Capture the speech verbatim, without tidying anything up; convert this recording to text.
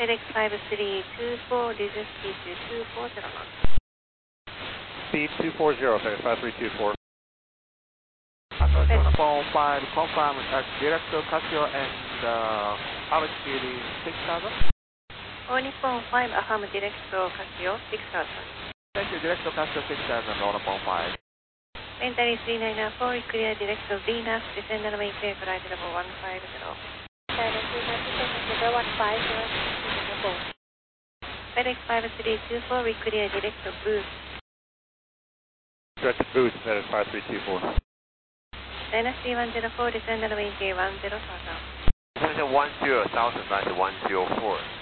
FedEx five three two four, reduce speed to two four zero knots. Speed two four zero, FedEx five three two four. Phone five, confirm at Director Casio and uh, altitude is six thousand. All Nippon five, affirm Director Casio six thousand. Thank you, Director Casio six thousand, all Nippon five. Venturi three nine four, clear Director Venus, descend runway clear flight level one five zero. one five zero. FedEx five three two four, we clear Director Boost. Directed boost, FedEx five three two four. Dynasty one zero four, descend runway one zero thousand. Descend one zero thousand, one zero four.